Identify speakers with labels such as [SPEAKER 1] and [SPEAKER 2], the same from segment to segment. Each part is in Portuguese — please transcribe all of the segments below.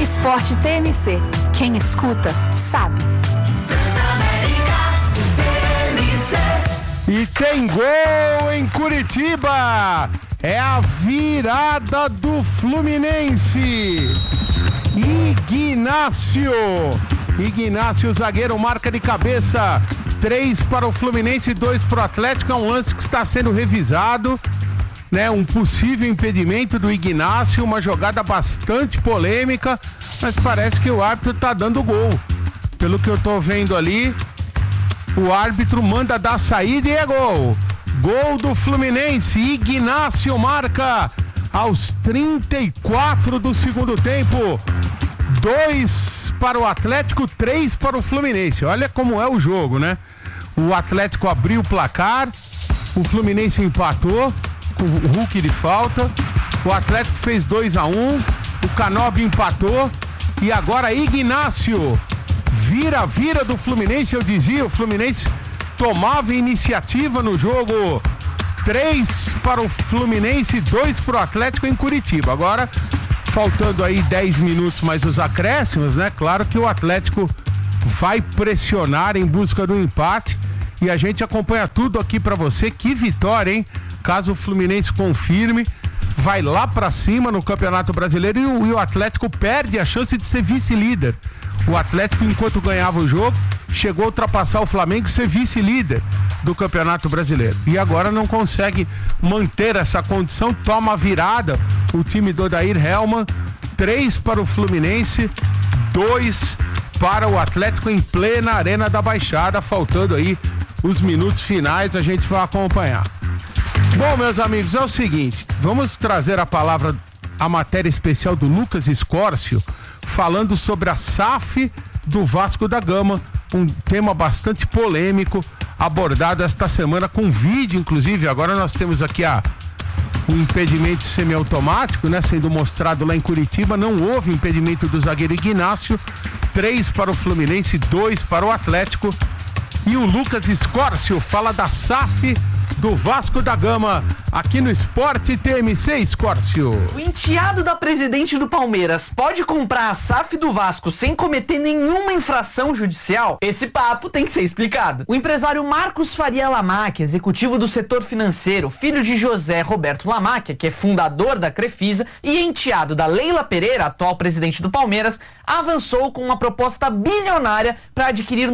[SPEAKER 1] Esporte TMC. Quem escuta, sabe.
[SPEAKER 2] E tem gol em Curitiba. É a virada do Fluminense. Ignácio, zagueiro, marca de cabeça. 3 para o Fluminense, 2 para o Atlético. É um lance que está sendo revisado, né? Um possível impedimento do Ignácio, uma jogada bastante polêmica, mas parece que o árbitro está dando gol. Pelo que eu estou vendo ali, o árbitro manda dar saída e é gol. Gol do Fluminense. Ignácio marca aos 34 do segundo tempo. 2 para o Atlético, 3 para o Fluminense. Olha como é o jogo, né? O Atlético abriu o placar, o Fluminense empatou com o Hulk de falta. O Atlético fez 2-1, o Canóbio empatou e agora Ignácio vira do Fluminense. Eu dizia, o Fluminense tomava iniciativa no jogo. 3 para o Fluminense, 2 para o Atlético em Curitiba. Agora, faltando aí 10 minutos mais os acréscimos, né? Claro que o Atlético vai pressionar em busca do empate e a gente acompanha tudo aqui para você. Que vitória, hein? Caso o Fluminense confirme, vai lá para cima no Campeonato Brasileiro e o Atlético perde a chance de ser vice-líder. O Atlético, enquanto ganhava o jogo, chegou a ultrapassar o Flamengo e ser vice-líder do Campeonato Brasileiro. E agora não consegue manter essa condição, toma a virada o time do Odair Hellmann. 3 para o Fluminense, 2 para o Atlético em plena Arena da Baixada. Faltando aí os minutos finais, a gente vai acompanhar. Bom, meus amigos, é o seguinte, vamos trazer a palavra, a matéria especial do Lucas Escórcio, falando sobre a SAF do Vasco da Gama, um tema bastante polêmico, abordado esta semana com vídeo, inclusive. Agora nós temos aqui o impedimento semiautomático, né, sendo mostrado lá em Curitiba. Não houve impedimento do zagueiro Ignácio. 3 para o Fluminense, 2 para o Atlético. E o Lucas Escórcio fala da SAF do Vasco da Gama, aqui no Esporte TMC. Escórcio.
[SPEAKER 3] O enteado da presidente do Palmeiras pode comprar a SAF do Vasco sem cometer nenhuma infração judicial? Esse papo tem que ser explicado. O empresário Marcos Faria Lamáquia, executivo do setor financeiro, filho de José Roberto Lamáquia, que é fundador da Crefisa e enteado da Leila Pereira, atual presidente do Palmeiras, avançou com uma proposta bilionária para adquirir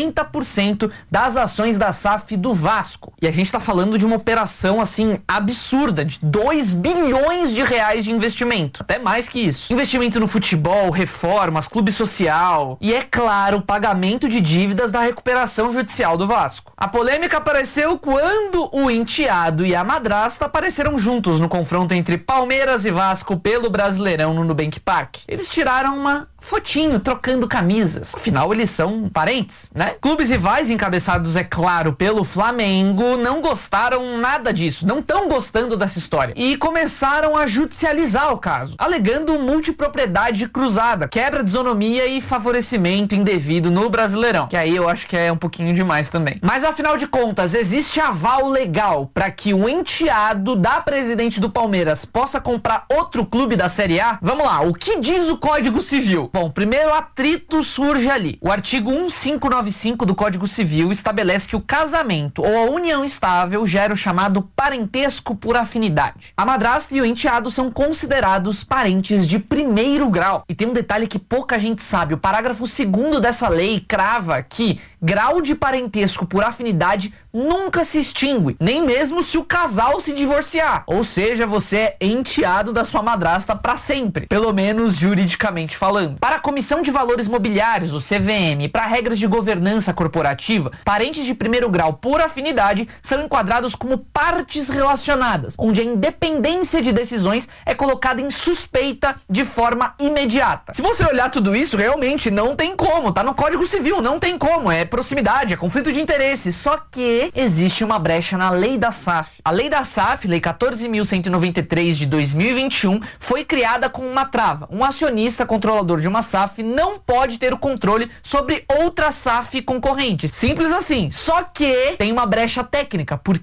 [SPEAKER 3] 90% das ações da SAF do Vasco. E a gente tá falando de uma operação assim absurda, de 2 bilhões de reais de investimento, até mais que isso. Investimento no futebol, reformas, clube social e, é claro, pagamento de dívidas da recuperação judicial do Vasco. A polêmica apareceu quando o enteado e a madrasta apareceram juntos no confronto entre Palmeiras e Vasco pelo Brasileirão no Nubank Park. Eles tiraram uma fotinho trocando camisas. Afinal, eles são parentes, né? Clubes rivais, encabeçados, é claro, pelo Flamengo, não gostaram nada disso, não estão gostando dessa história e começaram a judicializar o caso, alegando multipropriedade cruzada, quebra de isonomia e favorecimento indevido no Brasileirão, que aí eu acho que é um pouquinho demais também. Mas afinal de contas, existe aval legal para que o enteado da presidente do Palmeiras possa comprar outro clube da Série A? Vamos lá, o que diz o Código Civil? Bom, primeiro atrito surge ali. O artigo 1595 do Código Civil estabelece que o casamento ou a união estável gera o chamado parentesco por afinidade. A madrasta e o enteado são considerados parentes de primeiro grau. E tem um detalhe que pouca gente sabe. O parágrafo 2º dessa lei crava que grau de parentesco por afinidade nunca se extingue, nem mesmo se o casal se divorciar. Ou seja, você é enteado da sua madrasta para sempre, pelo menos juridicamente falando. Para a Comissão de Valores Mobiliários, o CVM, e para regras de governança corporativa, parentes de primeiro grau por afinidade são enquadrados como partes relacionadas, onde a independência de decisões é colocada em suspeita de forma imediata. Se você olhar tudo isso, realmente não tem como, tá no Código Civil, não tem como, é proximidade, é conflito de interesse, só que existe uma brecha na Lei da SAF. A Lei da SAF, Lei 14.193 de 2021, foi criada com uma trava. Um acionista controlador de uma SAF não pode ter o controle sobre outra SAF concorrente. Simples assim. Só que tem uma brecha técnica, porque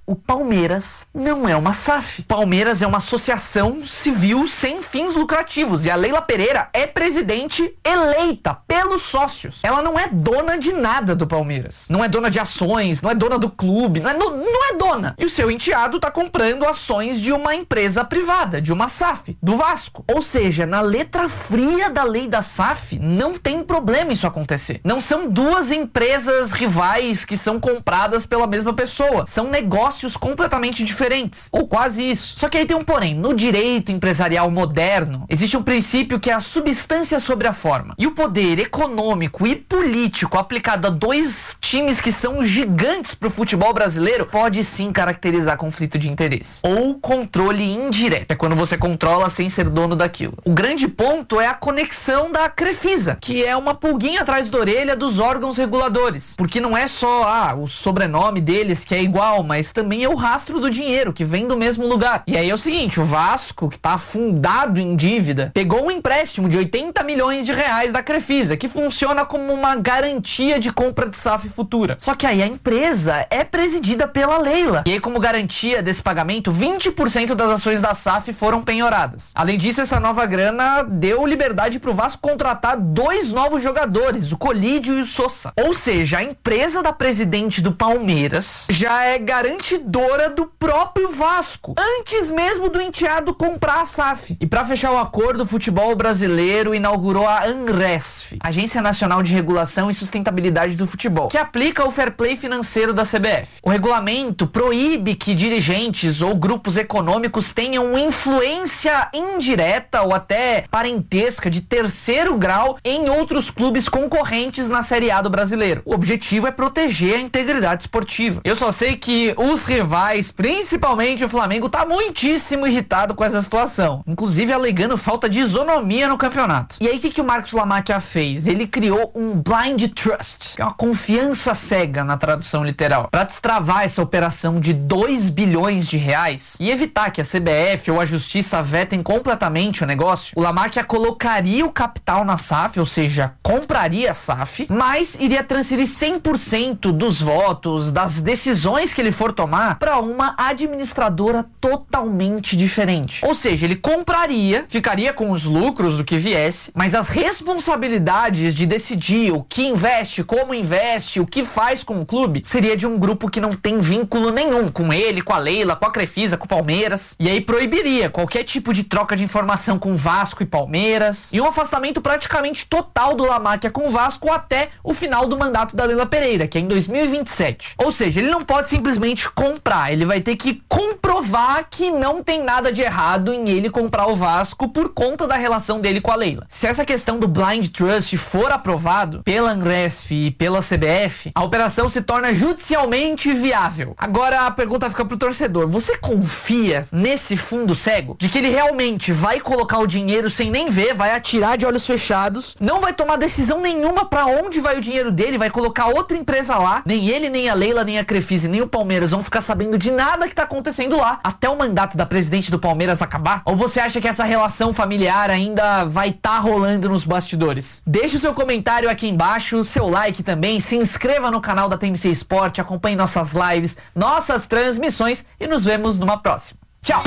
[SPEAKER 3] o Palmeiras não é uma SAF. Palmeiras é uma associação civil sem fins lucrativos e a Leila Pereira é presidente eleita pelos sócios. Ela não é dona de nada do Palmeiras. Não é dona de ações, não é dona do clube, não é dona. E o seu enteado tá comprando ações de uma empresa privada, de uma SAF, do Vasco. Ou seja, na letra fria da lei da SAF, não tem problema isso acontecer. Não são duas empresas rivais que são compradas pela mesma pessoa. São negócios completamente diferentes. Ou quase isso. Só que aí tem um porém. No direito empresarial moderno, existe um princípio que é a substância sobre a forma. E o poder econômico e político aplicado a dois times que são gigantes pro futebol brasileiro pode sim caracterizar conflito de interesse. Ou controle indireto. É quando você controla sem ser dono daquilo. O grande ponto é a conexão da Crefisa, que é uma pulguinha atrás da orelha dos órgãos reguladores. Porque não é só o sobrenome deles que é igual, mas também é o rastro do dinheiro que vem do mesmo lugar. E aí é o seguinte, o Vasco, que tá afundado em dívida, pegou um empréstimo de 80 milhões de reais da Crefisa, que funciona como uma garantia de compra de SAF futura. Só que aí a empresa é presidida pela Leila. E aí, como garantia desse pagamento, 20% das ações da SAF foram penhoradas. Além disso, essa nova grana deu liberdade pro Vasco contratar 2 novos jogadores, o Colídio e o Sosa. Ou seja, a empresa da presidente do Palmeiras já é garantidora do próprio Vasco, antes mesmo do enteado comprar a SAF. E para fechar o acordo, o futebol brasileiro inaugurou a ANRESF, Agência Nacional de Regulação e Sustentabilidade do Futebol, que aplica o fair play financeiro da CBF. O regulamento proíbe que dirigentes ou grupos econômicos tenham influência indireta ou até parentesca de terceiro grau em outros clubes concorrentes na Série A do brasileiro. O objetivo é proteger a integridade esportiva. Eu só sei que os rivais, principalmente o Flamengo, tá muitíssimo irritado com essa situação, inclusive alegando falta de isonomia no campeonato. E aí o que o Marcos Lamacchia fez? Ele criou um blind trust, que é uma confiança cega na tradução literal, para destravar essa operação de 2 bilhões de reais e evitar que a CBF ou a Justiça vetem completamente o negócio. O Lamacchia colocaria o capital na SAF, ou seja, compraria a SAF, mas iria transferir 100% dos votos, das decisões que ele for tomar, para uma administradora totalmente diferente. Ou seja, ele compraria, ficaria com os lucros do que viesse, mas as responsabilidades de decidir o que investe, como investe, o que faz com o clube, seria de um grupo que não tem vínculo nenhum com ele, com a Leila, com a Crefisa, com o Palmeiras. E aí proibiria qualquer tipo de troca de informação com Vasco e Palmeiras, e um afastamento praticamente total do Lamacchia com o Vasco até o final do mandato da Leila Pereira, que é em 2027. Ou seja, ele não pode simplesmente comprar, ele vai ter que comprovar que não tem nada de errado em ele comprar o Vasco por conta da relação dele com a Leila. Se essa questão do blind trust for aprovado pela ANRESF e pela CBF, a operação se torna judicialmente viável. Agora a pergunta fica pro torcedor: você confia nesse fundo cego? De que ele realmente vai colocar o dinheiro sem nem ver, vai atirar de olhos fechados, não vai tomar decisão nenhuma pra onde vai o dinheiro dele, vai colocar outra empresa lá, nem ele, nem a Leila, nem a Crefisa, nem o Palmeiras vão ficar sabendo de nada que tá acontecendo lá, até o mandato da presidente do Palmeiras acabar? Ou você acha que essa relação familiar ainda vai tá rolando nos bastidores? Deixe o seu comentário aqui embaixo, seu like também, se inscreva no canal da TMC Sport, acompanhe nossas lives, nossas transmissões e nos vemos numa próxima. Tchau!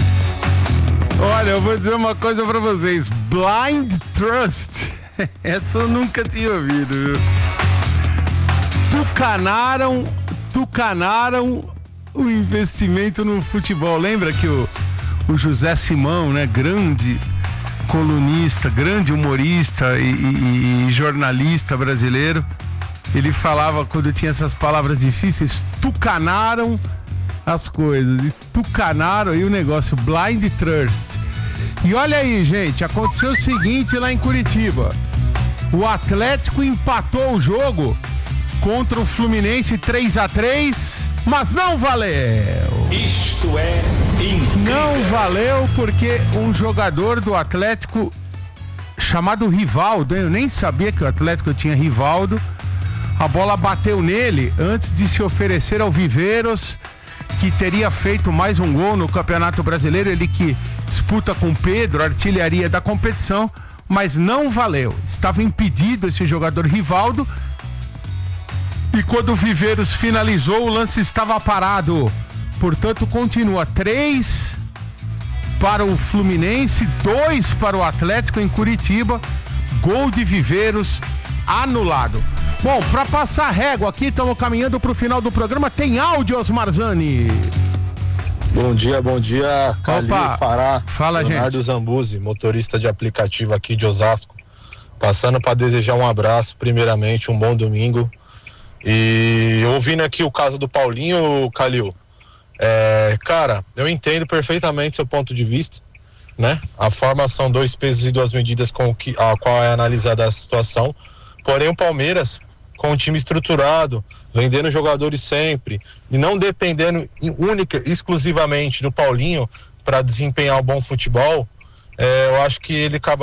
[SPEAKER 2] Olha, eu vou dizer uma coisa pra vocês. Blind Trust. Essa eu nunca tinha ouvido, viu? Tucanaram o investimento no futebol. Lembra que o José Simão, né? Grande colunista, grande humorista e jornalista brasileiro, ele falava, quando tinha essas palavras difíceis, tucanaram as coisas, e tucanaram aí o negócio, blind trust. E olha aí, gente, aconteceu o seguinte lá em Curitiba: o Atlético empatou o jogo contra o Fluminense 3-3, mas não valeu.
[SPEAKER 4] Isto é incrível.
[SPEAKER 2] Não valeu porque um jogador do Atlético chamado Rivaldo, eu nem sabia que o Atlético tinha Rivaldo, a bola bateu nele antes de se oferecer ao Viveiros, que teria feito mais um gol no Campeonato Brasileiro, ele que disputa com Pedro, a artilharia da competição, mas não valeu. Estava impedido esse jogador Rivaldo, e quando o Viveiros finalizou, o lance estava parado. Portanto, continua 3 para o Fluminense, 2 para o Atlético em Curitiba. Gol de Viveiros anulado. Bom, para passar a régua aqui, estamos caminhando para o final do programa. Tem áudio, Osmar Zani.
[SPEAKER 5] Bom dia, Calil Fará.
[SPEAKER 2] Fala,
[SPEAKER 5] Leonardo
[SPEAKER 2] gente.
[SPEAKER 5] Zambuzzi, motorista de aplicativo aqui de Osasco. Passando para desejar um abraço, primeiramente, um bom domingo. E ouvindo aqui o caso do Paulinho, Calil, cara, eu entendo perfeitamente seu ponto de vista, né? A forma são 2 pesos e 2 medidas com a qual é analisada a situação. Porém, o Palmeiras, com um time estruturado, vendendo jogadores sempre e não dependendo exclusivamente do Paulinho para desempenhar um bom futebol, eu acho que ele acaba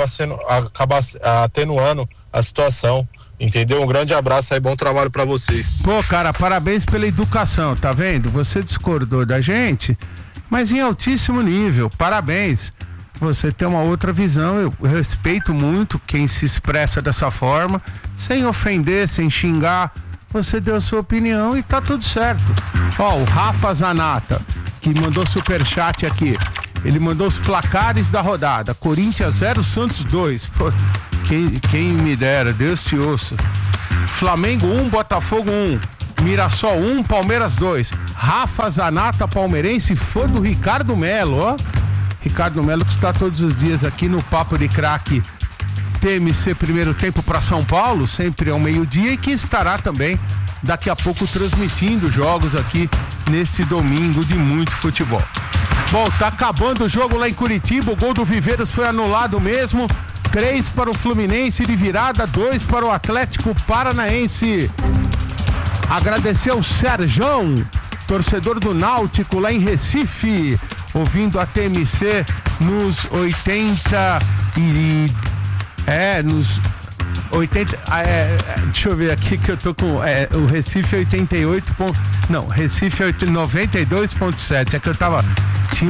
[SPEAKER 5] atenuando a situação. Entendeu? Um grande abraço aí, bom trabalho pra vocês.
[SPEAKER 2] Pô, cara, parabéns pela educação, tá vendo? Você discordou da gente, mas em altíssimo nível, parabéns. Você tem uma outra visão, eu respeito muito quem se expressa dessa forma, sem ofender, sem xingar. Você deu a sua opinião e tá tudo certo. Ó, o Rafa Zanata, que mandou superchat aqui, ele mandou os placares da rodada: Corinthians 0, Santos 2. Pô, quem me dera, Deus te ouça. Flamengo 1, Botafogo 1, Mirassol 1, Palmeiras 2. Rafa Zanata, palmeirense, fã do Ricardo Melo, ó. Ricardo Melo, que está todos os dias aqui no Papo de Craque TMC Primeiro Tempo para São Paulo, sempre ao meio-dia, e que estará também daqui a pouco transmitindo jogos aqui neste domingo de muito futebol. Bom, tá acabando o jogo lá em Curitiba, o gol do Viveiros foi anulado mesmo. 3 para o Fluminense de virada, 2 para o Atlético Paranaense. Agradecer ao Serjão, torcedor do Náutico lá em Recife, ouvindo a TMC nos 80 e... nos 80... deixa eu ver aqui que eu tô com... o Recife é 88... Não, Recife é 92.7. É que eu tava... Tinha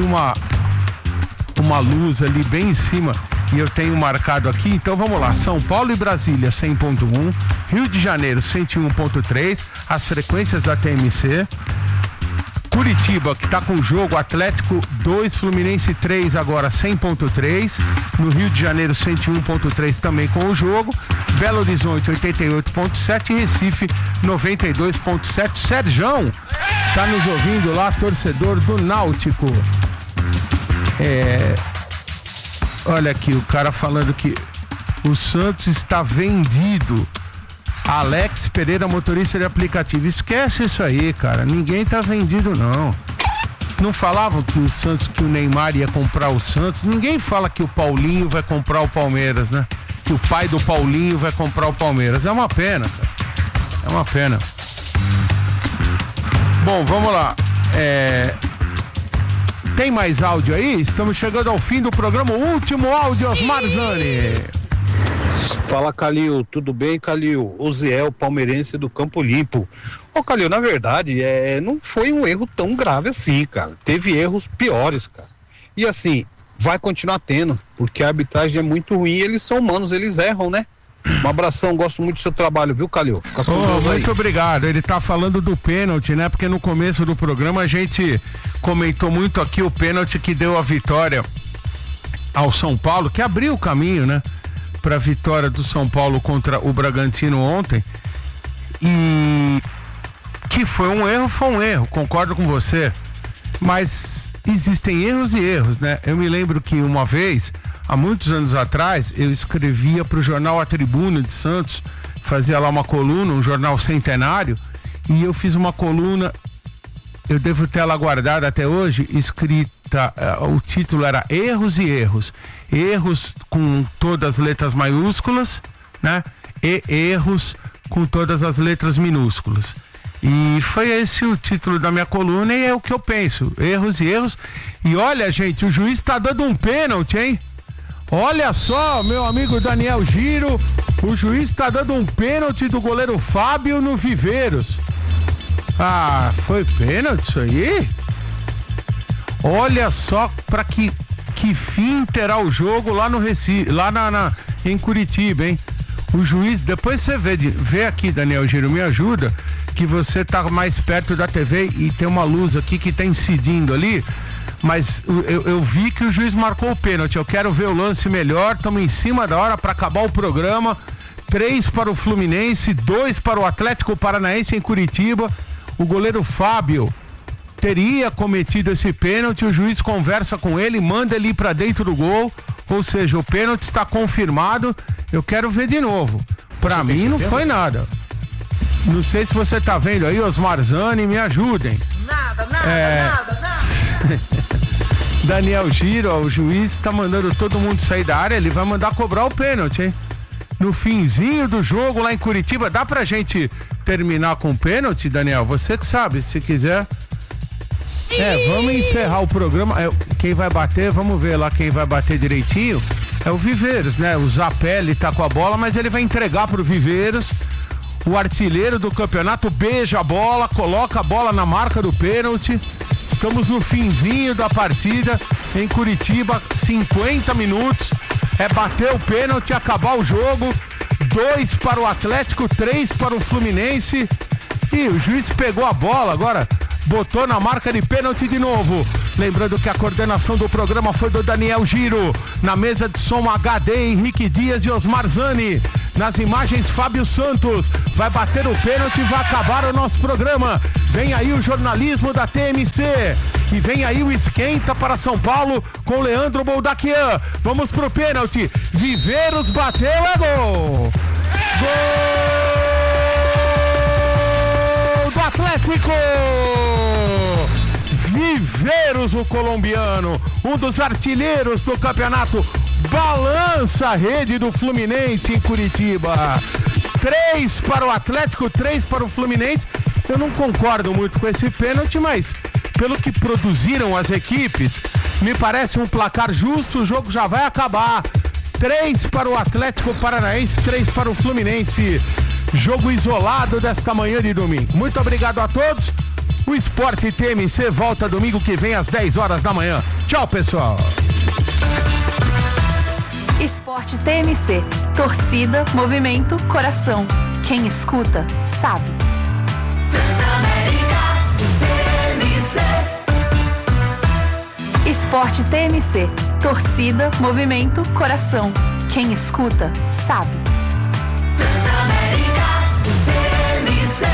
[SPEAKER 2] uma luz ali bem em cima e eu tenho marcado aqui, então vamos lá. São Paulo e Brasília 100.1, Rio de Janeiro 101.3, as frequências da TMC. Curitiba, que tá com o jogo, Atlético 2, Fluminense 3, agora 100.3. No Rio de Janeiro 101.3 também com o jogo. Belo Horizonte 88.7 e Recife 92.7. Serjão tá nos ouvindo lá, torcedor do Náutico. Olha aqui, o cara falando que o Santos está vendido. Alex Pereira, motorista de aplicativo. Esquece isso aí, cara. Ninguém tá vendido, não. Não falavam que o Santos, que o Neymar ia comprar o Santos? Ninguém fala que o Paulinho vai comprar o Palmeiras, né? Que o pai do Paulinho vai comprar o Palmeiras. É uma pena, cara. É uma pena. Bom, vamos lá. Tem mais áudio aí? Estamos chegando ao fim do programa. O último áudio, Osmar Zani.
[SPEAKER 6] Fala, Calil, tudo bem, Calil? Oziel, palmeirense do Campo Limpo. Ô, Calil, na verdade, não foi um erro tão grave assim, cara. Teve erros piores, cara. E assim, vai continuar tendo, porque a arbitragem é muito ruim e eles são humanos, eles erram, né? Um abração, gosto muito do seu trabalho, viu, Calil?
[SPEAKER 2] Muito obrigado. Ele tá falando do pênalti, né? Porque no começo do programa a gente comentou muito aqui o pênalti que deu a vitória ao São Paulo, que abriu o caminho, né? Para a vitória do São Paulo contra o Bragantino ontem. E que foi um erro, concordo com você. Mas existem erros e erros, né? Eu me lembro que uma vez, há muitos anos atrás, eu escrevia para o jornal A Tribuna de Santos, fazia lá uma coluna, um jornal centenário, e eu fiz uma coluna, eu devo ter ela guardada até hoje, escrita, o título era Erros e Erros. Erros com todas as letras maiúsculas, né? E erros com todas as letras minúsculas. E foi esse o título da minha coluna e é o que eu penso. Erros e erros. E olha, gente, o juiz tá dando um pênalti, hein? Olha só, meu amigo Daniel Giro, o juiz tá dando um pênalti do goleiro Fábio no Viveiros. Ah, foi pênalti isso aí? Olha só pra que fim terá o jogo lá no Recife, lá em Curitiba, hein? O juiz, depois você vê aqui, Daniel Giro, me ajuda, que você tá mais perto da TV e tem uma luz aqui que tá incidindo ali, mas eu vi que o juiz marcou o pênalti. Eu quero ver o lance melhor, estamos em cima da hora para acabar o programa. 3 para o Fluminense, 2 para o Atlético Paranaense em Curitiba. O goleiro Fábio teria cometido esse pênalti, o juiz conversa com ele, manda ele ir para dentro do gol, ou seja, o pênalti está confirmado. Eu quero ver de novo. Para mim não foi nada. Não sei se você tá vendo aí, Osmar Zani, me ajudem. Nada. Daniel Giro, ó, o juiz tá mandando todo mundo sair da área, ele vai mandar cobrar o pênalti, hein? No finzinho do jogo lá em Curitiba, dá pra gente terminar com pênalti, Daniel? Você que sabe, se quiser. Sim. Vamos encerrar o programa. Quem vai bater, vamos ver lá quem vai bater direitinho. É o Viveiros, né? O Zapelli tá com a bola, mas ele vai entregar pro Viveiros. O artilheiro do campeonato beija a bola, coloca a bola na marca do pênalti. Estamos no finzinho da partida em Curitiba, 50 minutos. É bater o pênalti, acabar o jogo. 2 para o Atlético, 3 para o Fluminense. E o juiz pegou a bola agora, botou na marca de pênalti de novo. Lembrando que a coordenação do programa foi do Daniel Giro. Na mesa de som HD, Henrique Dias e Osmar Zani. Nas imagens, Fábio Santos. Vai bater o pênalti e vai acabar o nosso programa. Vem aí o jornalismo da TMC. E vem aí o Esquenta para São Paulo com Leandro Boldaquian. Vamos pro pênalti. Viveiros bateu, é gol! Gol do Atlético! Viveiros, o colombiano, um dos artilheiros do campeonato, balança a rede do Fluminense em Curitiba. 3 para o Atlético, 3 para o Fluminense. Eu não concordo muito com esse pênalti, mas pelo que produziram as equipes, me parece um placar justo. O jogo já vai acabar. 3 para o Atlético Paranaense, 3 para o Fluminense. Jogo isolado desta manhã de domingo. Muito obrigado a todos. O Esporte TMC volta domingo que vem às 10 horas da manhã. Tchau, pessoal.
[SPEAKER 1] Esporte TMC. Torcida, movimento, coração. Quem escuta, sabe. Transamérica TMC. Esporte TMC. Torcida, movimento, coração. Quem escuta, sabe. Transamérica TMC.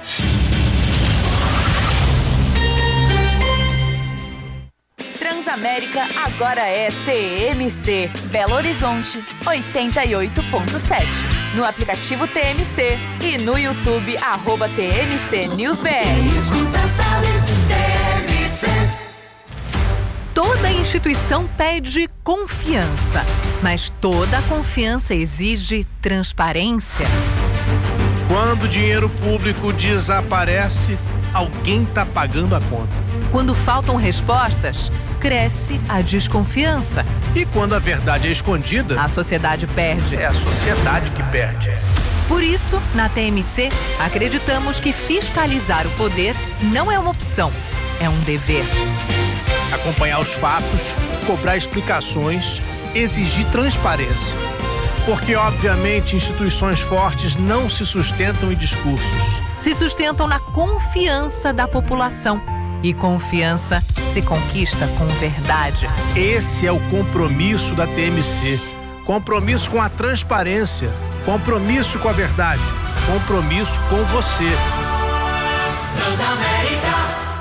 [SPEAKER 1] Transamérica agora é TMC. Belo Horizonte, 88.7. No aplicativo TMC e no YouTube, @TMC News BR. Escuta, sabe, TMC. Toda instituição pede confiança, mas toda confiança exige transparência.
[SPEAKER 7] Quando o dinheiro público desaparece, alguém está pagando a conta.
[SPEAKER 1] Quando faltam respostas, cresce a desconfiança.
[SPEAKER 7] E quando a verdade é escondida,
[SPEAKER 1] a sociedade perde.
[SPEAKER 7] É a sociedade que perde.
[SPEAKER 1] Por isso, na TMC, acreditamos que fiscalizar o poder não é uma opção, é um dever.
[SPEAKER 7] Acompanhar os fatos, cobrar explicações, exigir transparência. Porque, obviamente, instituições fortes não se sustentam em discursos.
[SPEAKER 1] Se sustentam na confiança da população. E confiança se conquista com verdade.
[SPEAKER 7] Esse é o compromisso da TMC. Compromisso com a transparência. Compromisso com a verdade. Compromisso com você.
[SPEAKER 8] Transamérica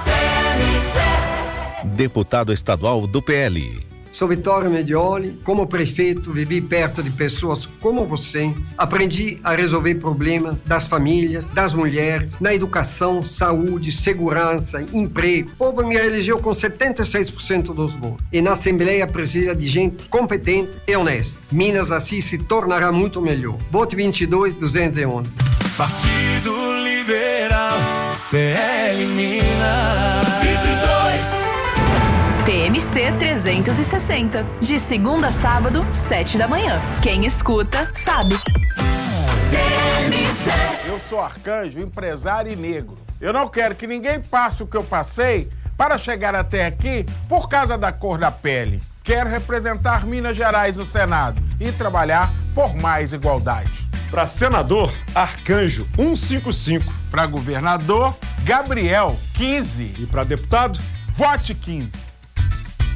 [SPEAKER 8] TMC.
[SPEAKER 9] Deputado estadual do PL.
[SPEAKER 10] Sou Vittorio Medioli. Como prefeito, vivi perto de pessoas como você. Aprendi a resolver problemas das famílias, das mulheres, na educação, saúde, segurança, emprego. O povo me elegeu com 76% dos votos. E na Assembleia precisa de gente competente e honesta. Minas assim se tornará muito melhor. Vote 22-211.
[SPEAKER 8] Partido Liberal, PL Minas. 22. TMC 360, de segunda a sábado, 7 da manhã. Quem escuta, sabe. TMC.
[SPEAKER 11] Eu sou Arcanjo, empresário e negro. Eu não quero que ninguém passe o que eu passei para chegar até aqui por causa da cor da pele. Quero representar Minas Gerais no Senado e trabalhar por mais igualdade.
[SPEAKER 12] Para senador, Arcanjo, 155.
[SPEAKER 11] Para governador, Gabriel, 15.
[SPEAKER 12] E para deputado,
[SPEAKER 11] vote 15.